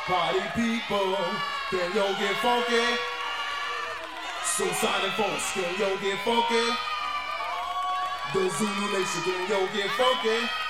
Party people, can yo get funky? Suicide Force, can yo get funky? The Zulu Nation, can yo get funky?